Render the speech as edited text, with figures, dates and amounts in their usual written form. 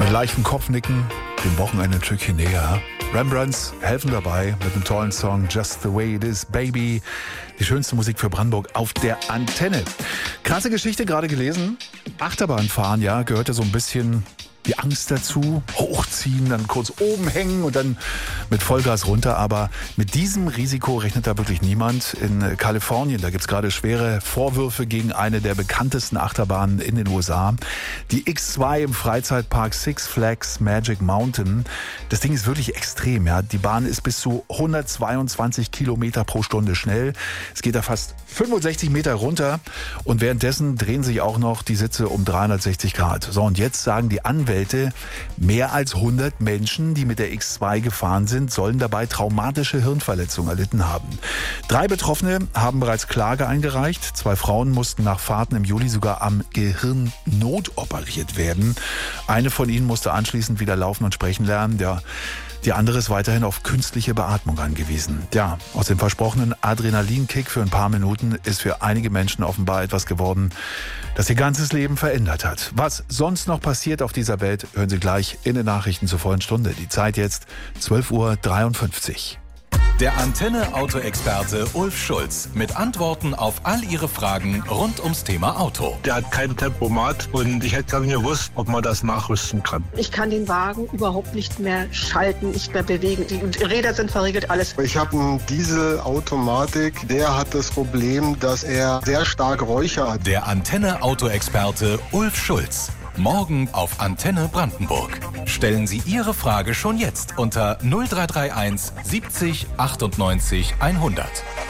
leichten Kopfnicken, dem Wochenende ein Stückchen näher. Rembrandts helfen dabei mit einem tollen Song Just the Way It Is, Baby. Die schönste Musik für Brandenburg auf der Antenne. Krasse Geschichte gerade gelesen. Achterbahnfahren, ja, gehörte so ein bisschen die Angst dazu. Hochziehen, dann kurz oben hängen und dann mit Vollgas runter. Aber mit diesem Risiko rechnet da wirklich niemand. In Kalifornien, da gibt es gerade schwere Vorwürfe gegen eine der bekanntesten Achterbahnen in den USA. Die X2 im Freizeitpark Six Flags Magic Mountain. Das Ding ist wirklich extrem. Ja. Die Bahn ist bis zu 122 Kilometer pro Stunde schnell. Es geht da fast 65 Meter runter und währenddessen drehen sich auch noch die Sitze um 360 Grad. So, und jetzt sagen die Anwälte, mehr als 100 Menschen, die mit der X2 gefahren sind, sollen dabei traumatische Hirnverletzungen erlitten haben. 3 Betroffene haben bereits Klage eingereicht. 2 Frauen mussten nach Fahrten im Juli sogar am Gehirn notoperiert werden. Eine von ihnen musste anschließend wieder laufen und sprechen lernen. Die andere ist weiterhin auf künstliche Beatmung angewiesen. Ja, aus dem versprochenen Adrenalinkick für ein paar Minuten ist für einige Menschen offenbar etwas geworden, das ihr ganzes Leben verändert hat. Was sonst noch passiert auf dieser Welt, hören Sie gleich in den Nachrichten zur vollen Stunde. Die Zeit jetzt 12:53 Uhr. Der Antenne-Auto-Experte Ulf Schulz mit Antworten auf all Ihre Fragen rund ums Thema Auto. Der hat kein Tempomat und ich hätte gar nicht gewusst, ob man das nachrüsten kann. Ich kann den Wagen überhaupt nicht mehr schalten, nicht mehr bewegen. Die Räder sind verriegelt, alles. Ich habe einen Dieselautomatik, der hat das Problem, dass er sehr stark Räucher hat. Der Antenne-Auto-Experte Ulf Schulz. Morgen auf Antenne Brandenburg. Stellen Sie Ihre Frage schon jetzt unter 0331 70 98 100.